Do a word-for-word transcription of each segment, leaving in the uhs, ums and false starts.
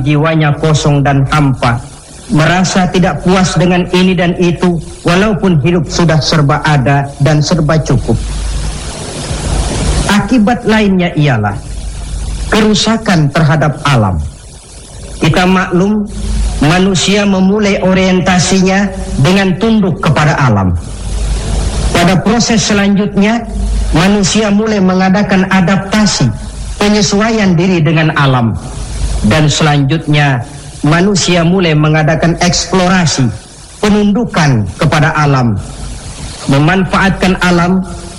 jiwanya kosong dan hampa, merasa tidak puas dengan ini dan itu, walaupun hidup sudah serba ada dan serba cukup. Akibat lainnya ialah kerusakan terhadap alam. Kita maklum, manusia memulai orientasinya dengan tunduk kepada alam. Pada proses selanjutnya, manusia mulai mengadakan adaptasi, penyesuaian diri dengan alam. Dan selanjutnya, manusia mulai mengadakan eksplorasi, penundukan kepada alam, memanfaatkan alam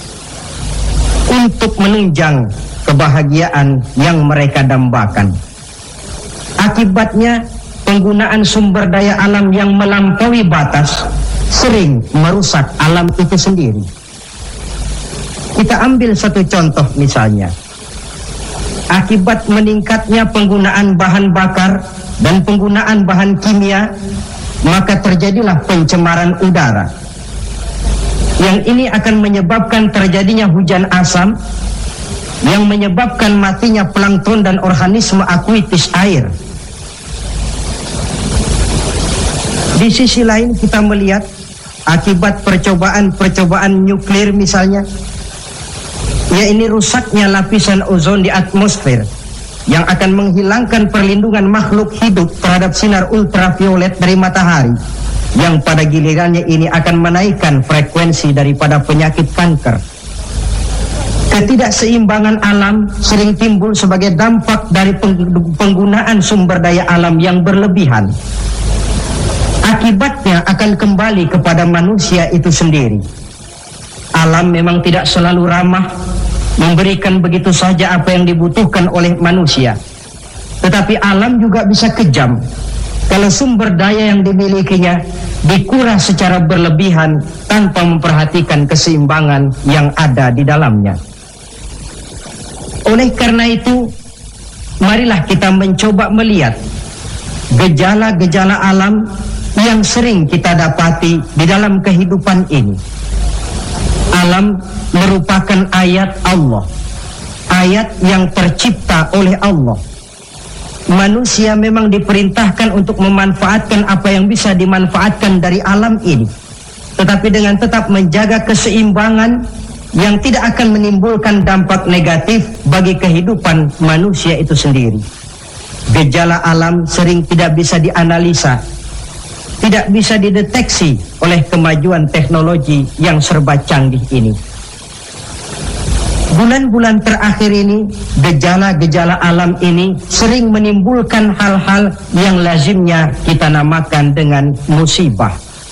untuk menunjang kebahagiaan yang mereka dambakan. Akibatnya, penggunaan sumber daya alam yang melampaui batas sering merusak alam itu sendiri. Kita ambil satu contoh misalnya. Akibat meningkatnya penggunaan bahan bakar dan penggunaan bahan kimia, maka terjadilah pencemaran udara. Yang ini akan menyebabkan terjadinya hujan asam, yang menyebabkan matinya plankton dan organisme akuatis air. Di sisi lain kita melihat akibat percobaan-percobaan nuklir misalnya, ya ini rusaknya lapisan ozon di atmosfer yang akan menghilangkan perlindungan makhluk hidup terhadap sinar ultraviolet dari matahari, yang pada gilirannya ini akan menaikkan frekuensi daripada penyakit kanker. Ketidakseimbangan alam sering timbul sebagai dampak dari penggunaan sumber daya alam yang berlebihan. Akibatnya akan kembali kepada manusia itu sendiri. Alam memang tidak selalu ramah, memberikan begitu saja apa yang dibutuhkan oleh manusia. Tetapi alam juga bisa kejam kalau sumber daya yang dimilikinya dikuras secara berlebihan tanpa memperhatikan keseimbangan yang ada di dalamnya. Oleh karena itu, marilah kita mencoba melihat gejala-gejala alam yang sering kita dapati di dalam kehidupan ini. Alam merupakan ayat Allah, ayat yang tercipta oleh Allah. Manusia memang diperintahkan untuk memanfaatkan apa yang bisa dimanfaatkan dari alam ini, tetapi dengan tetap menjaga keseimbangan yang tidak akan menimbulkan dampak negatif bagi kehidupan manusia itu sendiri. Gejala alam sering tidak bisa dianalisa, tidak bisa dideteksi oleh kemajuan teknologi yang serba canggih ini. Bulan-bulan terakhir ini, gejala-gejala alam ini sering menimbulkan hal-hal yang lazimnya kita namakan dengan musibah.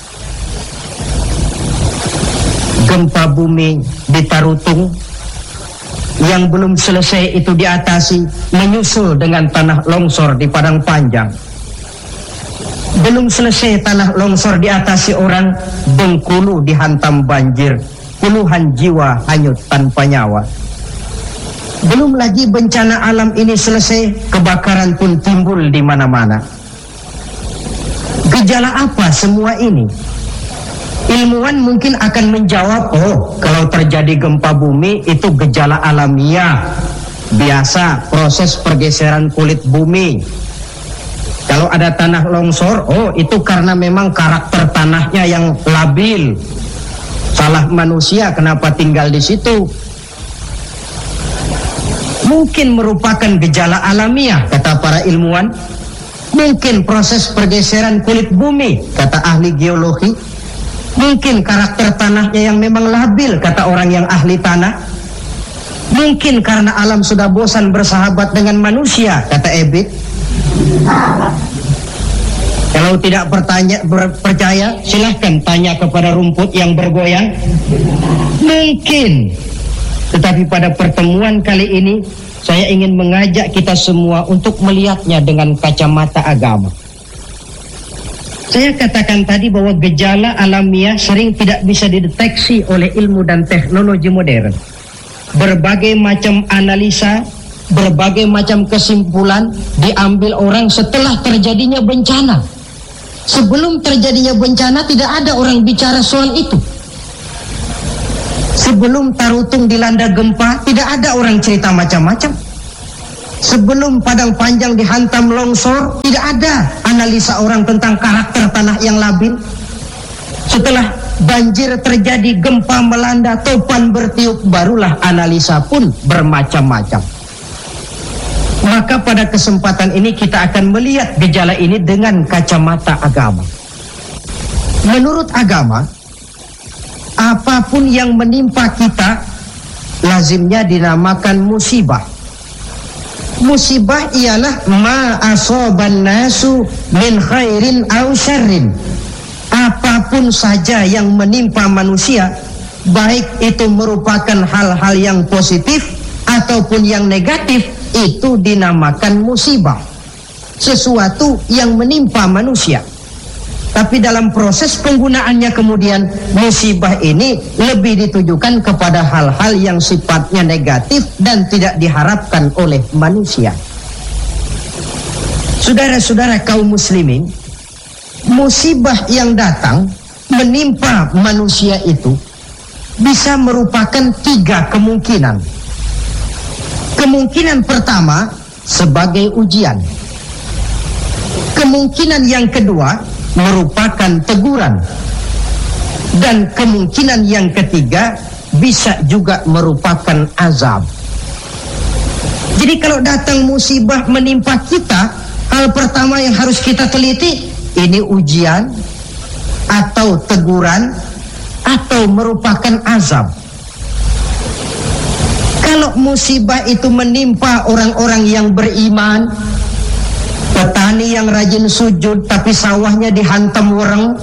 Gempa bumi di Tarutung yang belum selesai itu diatasi, menyusul dengan tanah longsor di Padang Panjang. Belum selesai tanah longsor diatasi orang, Bengkulu dihantam banjir, puluhan jiwa hanyut tanpa nyawa. Belum lagi bencana alam ini selesai, kebakaran pun timbul di mana-mana. Gejala apa semua ini? Ilmuwan mungkin akan menjawab, oh kalau terjadi gempa bumi itu gejala alamiah, biasa proses pergeseran kulit bumi. Kalau ada tanah longsor, oh itu karena memang karakter tanahnya yang labil. Salah manusia kenapa tinggal di situ. Mungkin merupakan gejala alamiah, kata para ilmuwan. Mungkin proses pergeseran kulit bumi, kata ahli geologi. Mungkin karakter tanahnya yang memang labil, kata orang yang ahli tanah. Mungkin karena alam sudah bosan bersahabat dengan manusia, kata Ebit. Kalau tidak bertanya, ber, percaya, silahkan tanya kepada rumput yang bergoyang. Mungkin. Tetapi pada pertemuan kali ini, saya ingin mengajak kita semua untuk melihatnya dengan kacamata agama. Saya katakan tadi bahwa gejala alamiah sering tidak bisa dideteksi oleh ilmu dan teknologi modern. Berbagai macam analisa, berbagai macam kesimpulan diambil orang setelah terjadinya bencana. Sebelum terjadinya bencana tidak ada orang bicara soal itu. Sebelum Tarutung dilanda gempa tidak ada orang cerita macam-macam. Sebelum Padang Panjang dihantam longsor, tidak ada analisa orang tentang karakter tanah yang labil. Setelah banjir terjadi, gempa melanda, topan bertiup, barulah analisa pun bermacam-macam. Maka pada kesempatan ini kita akan melihat gejala ini dengan kacamata agama. Menurut agama, apapun yang menimpa kita lazimnya dinamakan musibah. Musibah ialah ma asoban nasu min khairin aw syarrin. Apapun saja yang menimpa manusia, baik itu merupakan hal-hal yang positif ataupun yang negatif, itu dinamakan musibah. Sesuatu yang menimpa manusia. Tapi dalam proses penggunaannya kemudian, musibah ini lebih ditujukan kepada hal-hal yang sifatnya negatif dan tidak diharapkan oleh manusia. Saudara-saudara kaum muslimin, musibah yang datang menimpa manusia itu bisa merupakan tiga kemungkinan. Kemungkinan pertama sebagai ujian. Kemungkinan yang kedua merupakan teguran. Dan kemungkinan yang ketiga bisa juga merupakan azab. Jadi kalau datang musibah menimpa kita, hal pertama yang harus kita teliti, ini ujian atau teguran atau merupakan azab. Kalau musibah itu menimpa orang-orang yang beriman, petani yang rajin sujud tapi sawahnya dihantam wereng,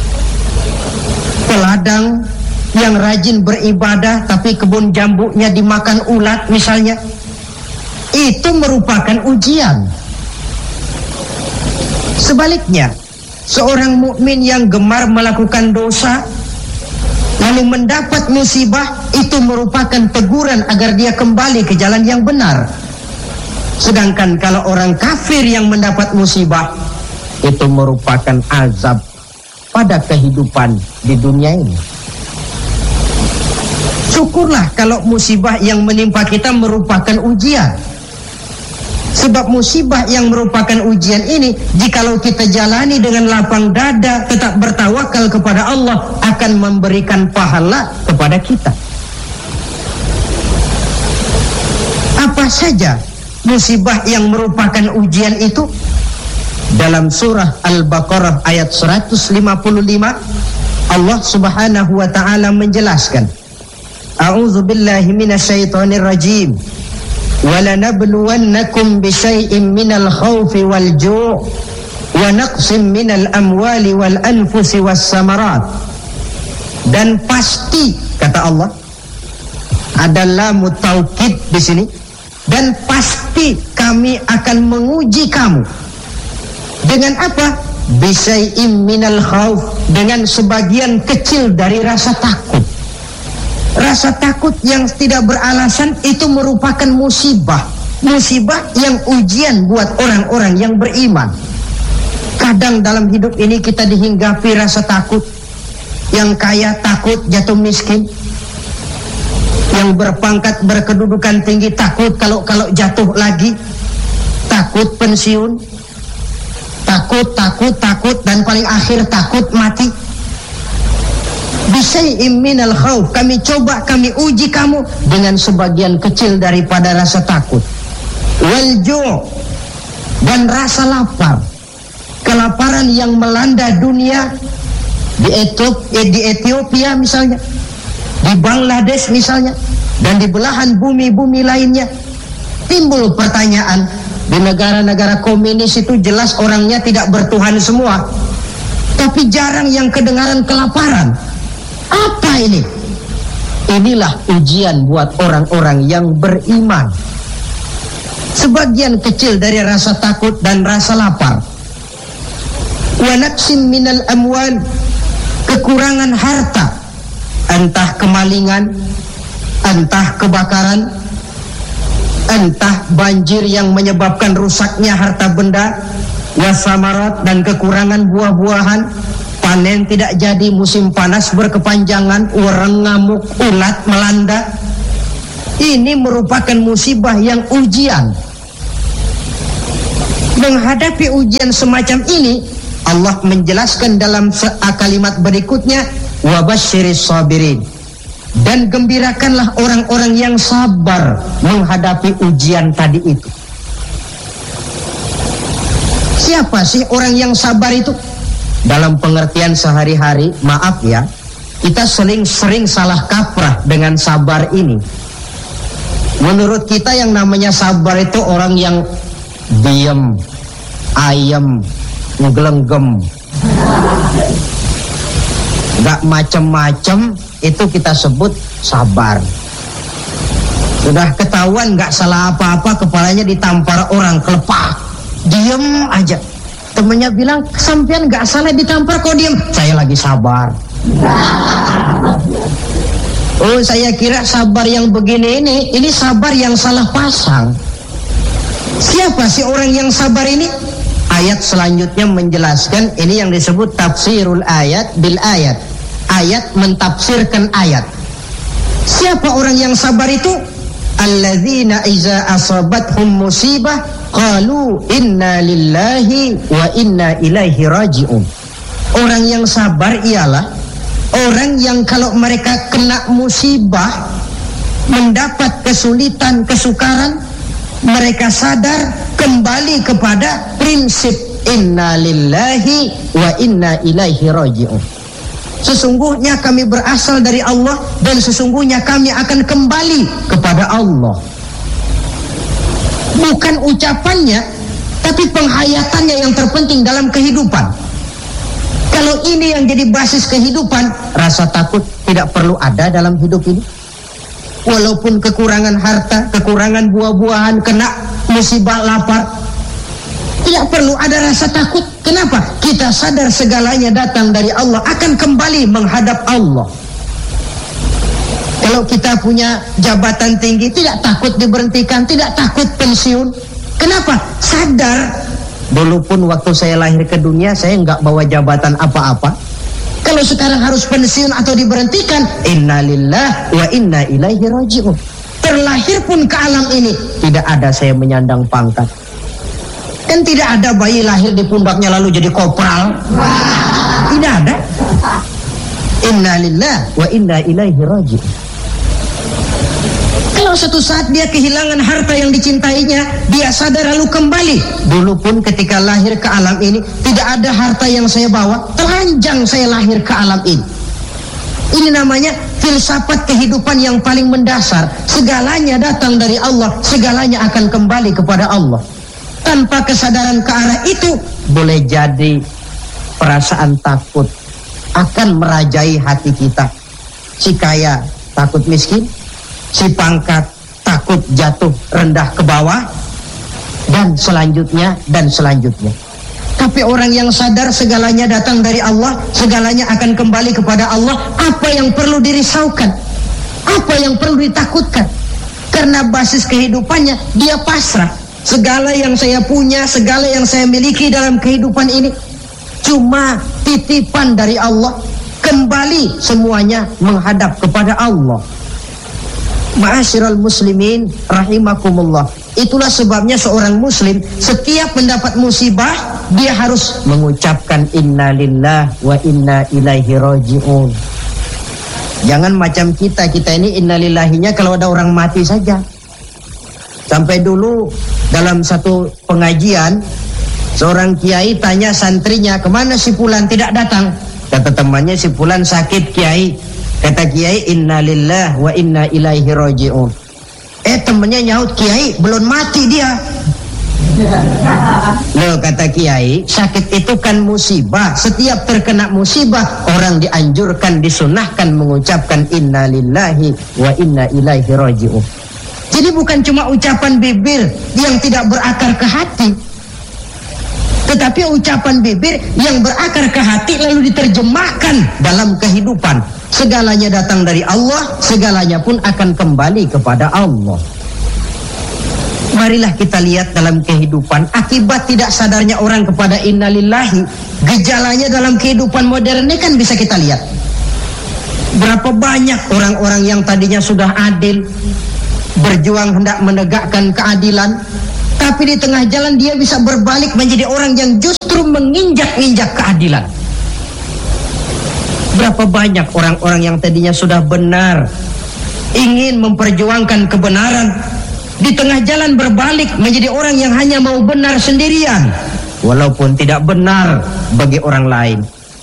peladang yang rajin beribadah tapi kebun jambunya dimakan ulat misalnya, itu merupakan ujian. Sebaliknya, seorang mukmin yang gemar melakukan dosa lalu mendapat musibah, itu merupakan teguran agar dia kembali ke jalan yang benar. Sedangkan kalau orang kafir yang mendapat musibah, itu merupakan azab pada kehidupan di dunia ini. Syukurlah kalau musibah yang menimpa kita merupakan ujian. Sebab musibah yang merupakan ujian ini, jikalau kita jalani dengan lapang dada, tetap bertawakal kepada Allah, akan memberikan pahala kepada kita. Apa saja musibah yang merupakan ujian itu? Dalam surah Al-Baqarah ayat seratus lima puluh lima, Allah Subhanahu wa taala menjelaskan, A'udzu billahi minasyaitonir rajim. وَلَنَبْلُوَنَّكُمْ بِشَيْءٍ مِّنَ الْخَوْفِ وَالْجُوعِ وَنَقْصٍ مِّنَ الْأَمْوَالِ وَالْأَنفُسِ وَالثَّمَرَاتِ. Dan pasti, kata Allah, ada lam taukid di sini, dan pasti kami akan menguji kamu. Dengan apa? Bisyai'im minal khauf, dengan sebagian kecil dari rasa takut. Rasa takut yang tidak beralasan itu merupakan musibah. Musibah yang ujian buat orang-orang yang beriman. Kadang dalam hidup ini kita dihinggapi rasa takut. Yang kaya takut jatuh miskin. Yang berpangkat berkedudukan tinggi takut kalau kalau jatuh lagi. Takut pensiun. Takut, takut, takut, dan paling akhir takut mati. Bisyai'im minal khauf, kami coba, kami uji kamu dengan sebagian kecil daripada rasa takut. Wal ju', dan rasa lapar. Kelaparan yang melanda dunia di Ethiopia, di Ethiopia misalnya, di Bangladesh misalnya, dan di belahan bumi-bumi lainnya. Timbul pertanyaan, di negara-negara komunis itu jelas orangnya tidak bertuhan semua, tapi jarang yang kedengaran kelaparan. Apa ini? Inilah ujian buat orang-orang yang beriman. Sebagian kecil dari rasa takut dan rasa lapar. Wa naqsim minal amwal, kekurangan harta, entah kemalingan, entah kebakaran, entah banjir yang menyebabkan rusaknya harta benda, wasamarat, dan kekurangan buah-buahan. Panen tidak jadi, musim panas berkepanjangan, wereng ngamuk, ulat melanda. Ini merupakan musibah yang ujian. Menghadapi ujian semacam ini, Allah menjelaskan dalam kalimat berikutnya, wabasyiris sabirin, dan gembirakanlah orang-orang yang sabar menghadapi ujian tadi itu. Siapa sih orang yang sabar itu? Dalam pengertian sehari-hari, maaf ya, kita sering-sering salah kaprah dengan sabar ini. Menurut kita yang namanya sabar itu orang yang diam, ayem, nggelenggem, gak macem-macem, itu kita sebut sabar. Sudah ketahuan gak salah apa-apa, kepalanya ditampar orang, kelepak, diem aja. Temennya bilang, sampean gak salah ditampar kok diem. Saya lagi sabar. Oh, saya kira sabar yang begini ini, ini sabar yang salah pasang. Siapa sih orang yang sabar ini? Ayat selanjutnya menjelaskan, ini yang disebut tafsirul ayat bil ayat. Ayat mentafsirkan ayat. Siapa orang yang sabar itu? Alladzina iza asabathum musibah qalu inna lillahi wa inna ilaihi raji'un. Orang yang sabar ialah orang yang kalau mereka kena musibah, mendapat kesulitan, kesukaran, mereka sadar kembali kepada prinsip inna lillahi wa inna ilaihi raji'un. Sesungguhnya kami berasal dari Allah dan sesungguhnya kami akan kembali kepada Allah. Bukan ucapannya, tapi penghayatannya yang terpenting dalam kehidupan. Kalau ini yang jadi basis kehidupan, rasa takut tidak perlu ada dalam hidup ini. Walaupun kekurangan harta, kekurangan buah-buahan, kena musibah lapar, tidak perlu ada rasa takut. Kenapa? Kita sadar segalanya datang dari Allah, akan kembali menghadap Allah. Kalau kita punya jabatan tinggi, tidak takut diberhentikan, tidak takut pensiun. Kenapa? Sadar. Dulu pun waktu saya lahir ke dunia, saya nggak bawa jabatan apa-apa. Kalau sekarang harus pensiun atau diberhentikan, innalillah wa inna ilaihi raji'un. Terlahir pun ke alam ini, tidak ada saya menyandang pangkat. Kan tidak ada bayi lahir di pundaknya lalu jadi kopral. Tidak ada. Innalillah wa inna ilaihi raji'un. Kalau suatu saat dia kehilangan harta yang dicintainya, dia sadar lalu kembali. Dulu pun ketika lahir ke alam ini, tidak ada harta yang saya bawa, telanjang saya lahir ke alam ini. Ini namanya filsafat kehidupan yang paling mendasar. Segalanya datang dari Allah, segalanya akan kembali kepada Allah. Tanpa kesadaran ke arah itu, boleh jadi perasaan takut akan merajai hati kita. Si kaya takut miskin, si pangkat takut jatuh rendah ke bawah, dan selanjutnya dan selanjutnya. Tapi orang yang sadar segalanya datang dari Allah, segalanya akan kembali kepada Allah, apa yang perlu dirisaukan? Apa yang perlu ditakutkan? Karena basis kehidupannya dia pasrah. Segala yang saya punya, segala yang saya miliki dalam kehidupan ini cuma titipan dari Allah. Kembali semuanya menghadap kepada Allah. Ma'asyiral muslimin rahimakumullah. Itulah sebabnya seorang muslim setiap mendapat musibah, dia harus mengucapkan innalillah wa inna ilaihi raji'un. Jangan macam kita, kita ini innalillahinya kalau ada orang mati saja. Sampai dulu dalam satu pengajian, seorang kiai tanya santrinya, kemana si fulan tidak datang? Kata temannya, si fulan sakit kiai. Kata kiai, innalillah wa inna ilaihi raji'un. Eh temannya nyaut, kiai belum mati dia. Loh kata kiai, sakit itu kan musibah. Setiap terkena musibah, orang dianjurkan, disunahkan mengucapkan innalillahi wa inna ilaihi raji'un. Jadi bukan cuma ucapan bibir yang tidak berakar ke hati, tetapi ucapan bibir yang berakar ke hati lalu diterjemahkan dalam kehidupan. Segalanya datang dari Allah, segalanya pun akan kembali kepada Allah. Marilah kita lihat dalam kehidupan, akibat tidak sadarnya orang kepada innalillahi, gejalanya dalam kehidupan modern ini kan bisa kita lihat. Berapa banyak orang-orang yang tadinya sudah adil, berjuang hendak menegakkan keadilan, Tapi di tengah jalan dia bisa berbalik menjadi orang yang justru menginjak-injak keadilan. Berapa banyak orang-orang yang tadinya sudah benar, ingin memperjuangkan kebenaran, di tengah jalan berbalik menjadi orang yang hanya mau benar sendirian, walaupun tidak benar bagi orang lain.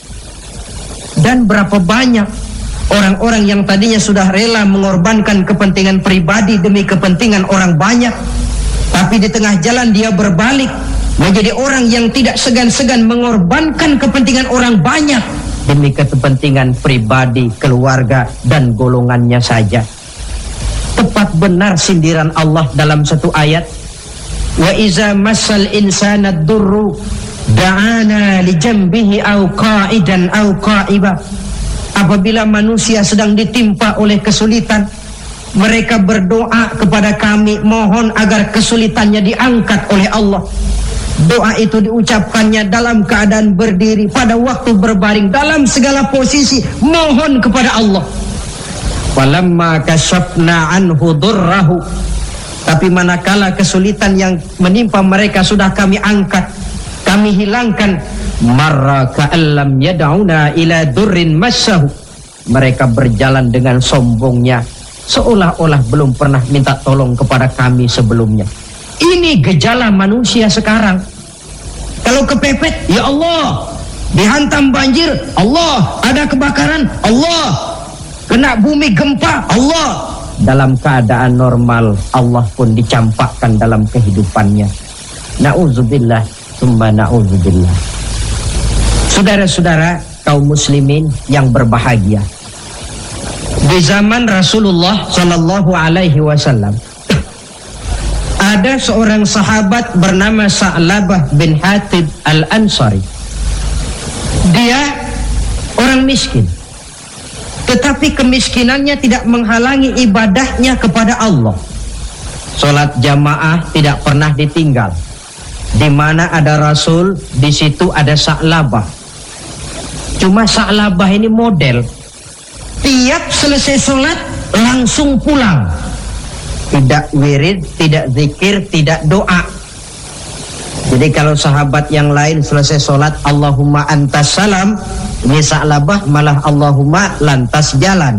Dan berapa banyak orang-orang yang tadinya sudah rela mengorbankan kepentingan pribadi demi kepentingan orang banyak, tapi di tengah jalan dia berbalik menjadi orang yang tidak segan-segan mengorbankan kepentingan orang banyak demi kepentingan pribadi, keluarga, dan golongannya saja. Tepat benar sindiran Allah dalam satu ayat, wa iza massal insana ad-durru da'ana li jambihi aw qa'idan aw qa'iba. Apabila manusia sedang ditimpa oleh kesulitan, mereka berdoa kepada kami, mohon agar kesulitannya diangkat oleh Allah. Doa itu diucapkannya dalam keadaan berdiri, pada waktu berbaring, dalam segala posisi mohon kepada Allah. Walamma kasyafna anhu durrahu, tapi manakala kesulitan yang menimpa mereka sudah kami angkat, kami hilangkan, marra ka'allam yad'una ila durrin massahu, mereka berjalan dengan sombongnya seolah-olah belum pernah minta tolong kepada kami sebelumnya. Ini gejala manusia sekarang. Kalau kepepet, ya Allah. Dihantam banjir, Allah. Ada kebakaran, Allah. Kena bumi gempa, Allah. Dalam keadaan normal, Allah pun dicampakkan dalam kehidupannya. Na'udzubillah, summa na'udzubillah. Saudara-saudara kaum muslimin yang berbahagia, di zaman Rasulullah Shallallahu Alaihi Wasallam ada seorang sahabat bernama Sa'labah bin Hatib Al-Ansari. Dia orang miskin, tetapi kemiskinannya tidak menghalangi ibadahnya kepada Allah. Sholat jamaah tidak pernah ditinggal. Di mana ada Rasul, di situ ada Sa'labah. Cuma Sa'labah ini model, tiap selesai sholat langsung pulang. Tidak wirid, tidak zikir, tidak doa. Jadi kalau sahabat yang lain selesai sholat Allahumma antas salam, ini Sa'labah malah Allahumma lantas jalan.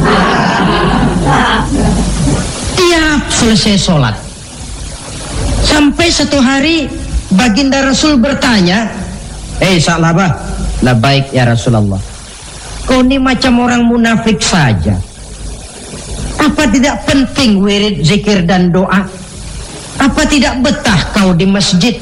Tiap selesai sholat. Sampai satu hari baginda Rasul bertanya, "Hei Sa'labah," "Labaik ya Rasulullah." "Kau ini macam orang munafik saja. Apa tidak penting wirid, zikir dan doa? Apa tidak betah kau di masjid?"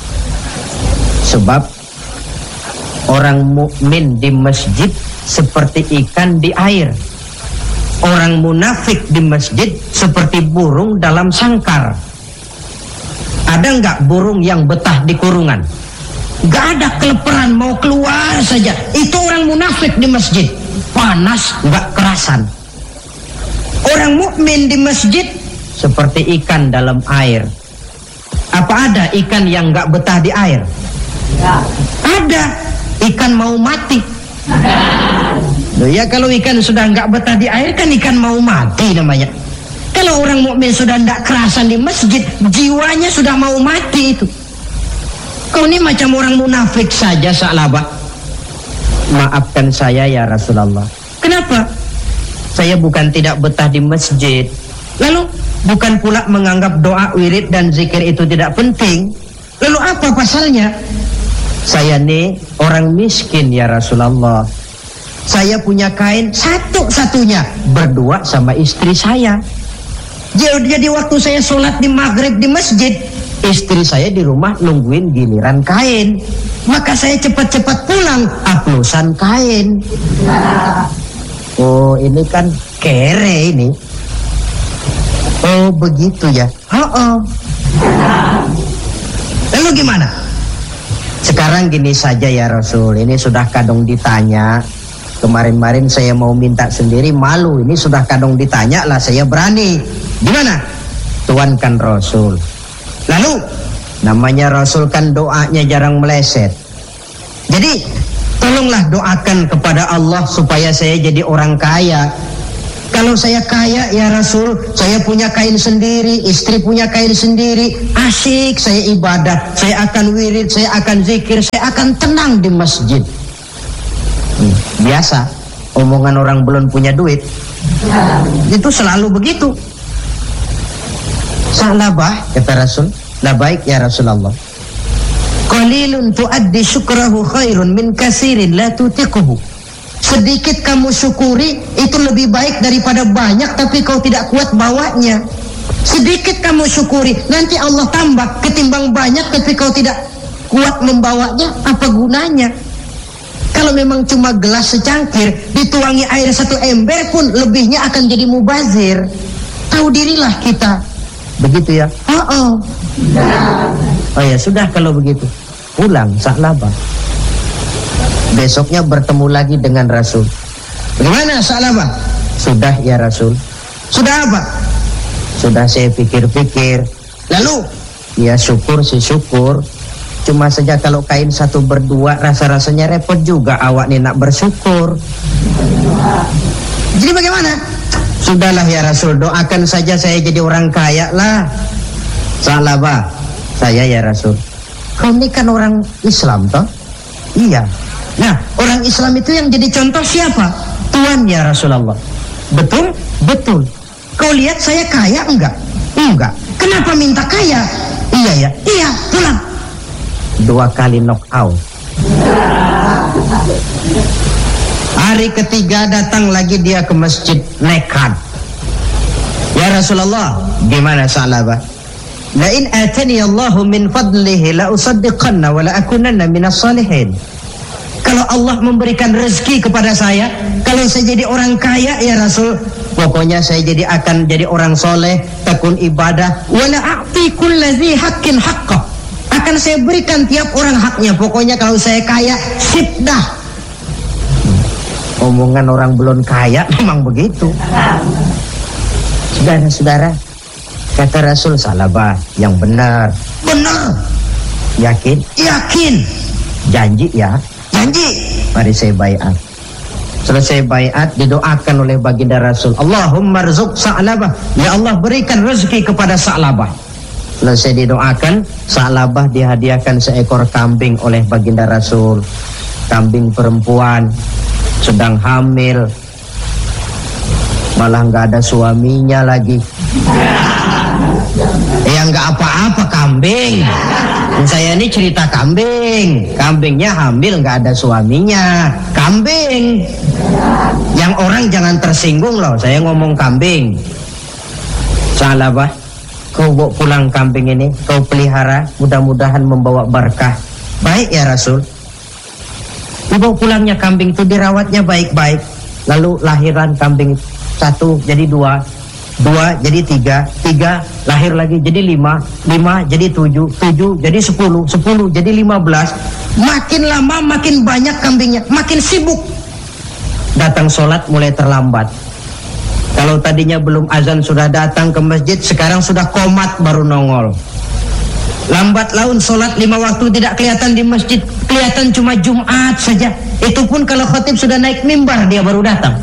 Sebab orang mukmin di masjid seperti ikan di air. Orang munafik di masjid seperti burung dalam sangkar. Ada nggak burung yang betah di kurungan? Nggak ada, keleperan mau keluar saja. Itu orang munafik di masjid. Panas nggak kerasan. Orang mukmin di masjid seperti ikan dalam air. Apa ada ikan yang nggak betah di air? Ya. Ada. Ikan mau mati. Loh ya, kalau ikan sudah nggak betah di air kan ikan mau mati namanya. Kalau orang mukmin sudah tidak kerasan di masjid, jiwanya sudah mau mati itu. Kau ini macam orang munafik saja, Sa'labah. Maafkan saya ya Rasulullah. Kenapa? Saya bukan tidak betah di masjid. Lalu bukan pula menganggap doa, wirid dan zikir itu tidak penting. Lalu apa pasalnya? Saya nih orang miskin ya Rasulullah. Saya punya kain satu-satunya, berdua sama istri saya. Jadi waktu saya sholat di maghrib di masjid, istri saya di rumah nungguin giliran kain. Maka saya cepat-cepat pulang, aplusan kain. Oh ini kan kere ini. Oh begitu ya. Oh, oh. Lalu gimana? Sekarang gini saja ya Rasul, ini sudah kadang ditanya. Kemarin-marin saya mau minta sendiri, malu. Ini sudah kadang ditanya lah, saya berani. Gimana? Tuankan Rasul. Lalu namanya Rasul kan doanya jarang meleset. Jadi tolonglah doakan kepada Allah supaya saya jadi orang kaya. kalau saya kaya ya Rasul, saya punya kain sendiri, istri punya kain sendiri, asyik saya ibadah, saya akan wirid, saya akan zikir, saya akan tenang di masjid. Hmm, biasa, omongan orang belum punya duit. Itu selalu begitu. Sa'labah, kata Rasul, labaik ya Rasulullah. Qalilun tuaddi syukrahu khairun min kasirin la tutiquhu. Sedikit kamu syukuri itu lebih baik daripada banyak tapi kau tidak kuat bawanya. Sedikit kamu syukuri, nanti Allah tambah ketimbang banyak tapi kau tidak kuat membawanya, apa gunanya? Kalau memang cuma gelas secangkir dituangi air satu ember pun lebihnya akan jadi mubazir. Tahu dirilah kita. Begitu ya? Oh, oh. Oh ya sudah kalau begitu. Pulang Sa'labah. Besoknya bertemu lagi dengan Rasul. Bagaimana Sa'labah? Sudah ya Rasul. Sudah apa? Sudah saya pikir-pikir. Lalu? Ya syukur sih syukur. Cuma saja kalau kain satu berdua rasa-rasanya repot juga awak nih nak bersyukur. Jadi bagaimana? Sudahlah ya Rasul, doakan saja saya jadi orang kaya lah. Sa'labah, saya ya Rasul. Kau ini kan orang Islam toh? Iya. Nah, orang Islam itu yang jadi contoh siapa? Tuhan ya Rasulullah. Betul? Betul. Kau lihat saya kaya enggak? Enggak. Kenapa minta kaya? Iya ya. Iya, pulang. Dua kali knock out. Hari ketiga datang lagi dia ke masjid nekat. Ya Rasulullah, gimana Sa'labah? La in atani Allahu min fadlihi la usaddiqanna wa la akunanna minas salihin. Kalau Allah memberikan rezeki kepada saya, kalau saya jadi orang kaya ya Rasul, pokoknya saya jadi akan jadi orang soleh, tekun ibadah. Wala a'ti kulladzi haqqin haqqah. Akan saya berikan tiap orang haknya. Pokoknya kalau saya kaya, sip dah. Omongan orang belum kaya memang begitu. Saudara-saudara, kata Rasul, Sa'labah yang benar. Benar. Yakin? Yakin. Janji ya? Janji. Mari saya baiat. Selesai baiat didoakan oleh baginda Rasul. Allahumma rzuq Sa'labah. Ya Allah berikan rezeki kepada Sa'labah. Selesai didoakan, Sa'labah dihadiahkan seekor kambing oleh baginda Rasul. Kambing perempuan, sedang hamil. Malah nggak ada suaminya lagi. Ya nggak apa-apa kambing. Saya ini cerita kambing. Kambingnya hamil nggak ada suaminya. Kambing. Yang orang jangan tersinggung loh. Saya ngomong kambing. Sa'labah, kau bawa pulang kambing ini, kau pelihara, mudah-mudahan membawa berkah. Baik ya Rasul. Dibawa pulangnya kambing itu, dirawatnya baik-baik. Lalu lahiran kambing satu jadi dua, dua jadi tiga, tiga lahir lagi jadi lima, lima jadi tujuh, tujuh jadi sepuluh, sepuluh jadi lima belas. Makin lama makin banyak kambingnya, makin sibuk. Datang sholat mulai terlambat. Kalau tadinya belum azan sudah datang ke masjid, sekarang sudah komat baru nongol. Lambat laun sholat lima waktu tidak kelihatan di masjid, kelihatan cuma Jumat saja. Itu pun kalau khatib sudah naik mimbar dia baru datang.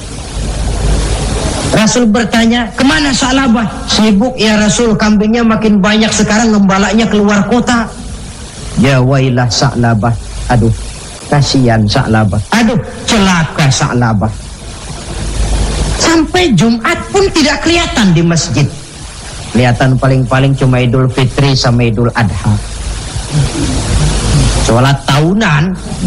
Rasul bertanya, kemana Sa'labah? Sibuk ya Rasul, kambingnya makin banyak sekarang, gembalanya keluar kota. Ya wailah Sa'labah. Aduh, kasihan Sa'labah. Aduh, celaka Sa'labah. Sampai Jumat pun tidak kelihatan di masjid. Kelihatan paling-paling cuma Idul Fitri sama Idul Adha. Sholat tahunan.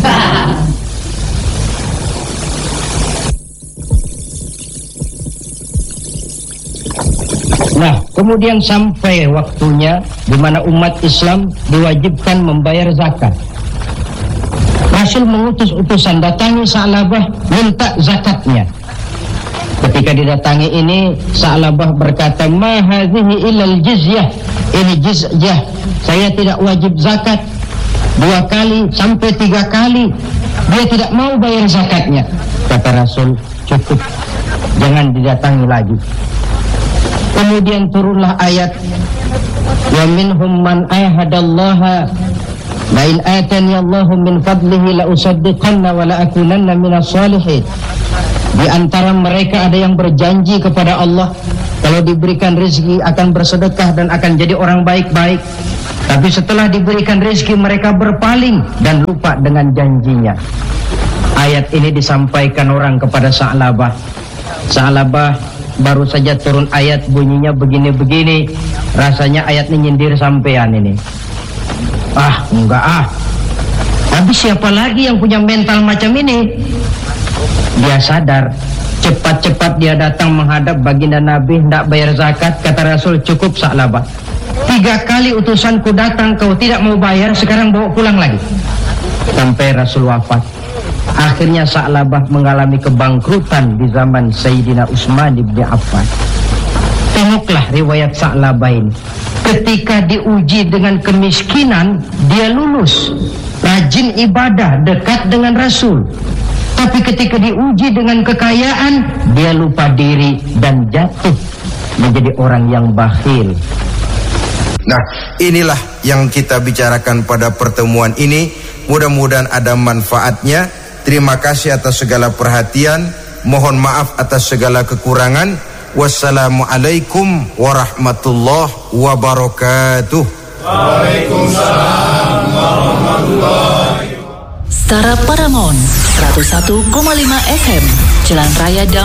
Nah, kemudian sampai waktunya di mana umat Islam diwajibkan membayar zakat. Rasul mengutus utusan, datangi Sa'labah, minta zakatnya. Ketika didatangi ini, Sa'labah berkata, ma hadhihi illal jizyah. Ini jizyah, saya tidak wajib zakat. Dua kali sampai tiga kali dia tidak mau bayar zakatnya. Kata Rasul, cukup, jangan didatangi lagi. Kemudian turunlah ayat, wa minhum man ahadallaha la in atani Allahu min fadlihi la usaddiqanna wa la akunanna minas salihin. Di antara mereka ada yang berjanji kepada Allah, kalau diberikan rezeki akan bersedekah dan akan jadi orang baik-baik. Tapi setelah diberikan rezeki mereka berpaling dan lupa dengan janjinya. Ayat ini disampaikan orang kepada Sa'labah. Sa'labah baru saja turun ayat, bunyinya begini-begini. Rasanya ayat ini nyindir sampean ini. Ah, enggak ah. Tapi siapa lagi yang punya mental macam ini? Dia sadar, cepat-cepat dia datang menghadap baginda Nabi, hendak bayar zakat. Kata Rasul, cukup Sa'labah. Tiga kali utusanku datang, kau tidak mau bayar, sekarang bawa pulang lagi. Sampai Rasul wafat. Akhirnya Sa'labah mengalami kebangkrutan di zaman Sayyidina Utsman bin Affan. Tengoklah riwayat Sa'labah ini. Ketika diuji dengan kemiskinan, dia lulus. Rajin ibadah, dekat dengan Rasul. Tapi ketika diuji dengan kekayaan, dia lupa diri dan jatuh menjadi orang yang bakhil. Nah, inilah yang kita bicarakan pada pertemuan ini. Mudah-mudahan ada manfaatnya. Terima kasih atas segala perhatian. Mohon maaf atas segala kekurangan. Wassalamualaikum warahmatullahi wabarakatuh. Waalaikumsalam warahmatullahi. Stara Paramount seratus satu koma lima F M, Jalan Raya Damai.